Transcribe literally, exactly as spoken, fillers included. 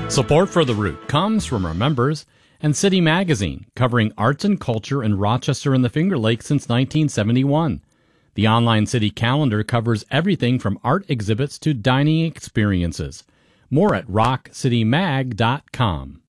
Support for The Root comes from our members and City Magazine, covering arts and culture in Rochester and the Finger Lakes since nineteen seventy-one. The online city calendar covers everything from art exhibits to dining experiences. More at rock city mag dot com.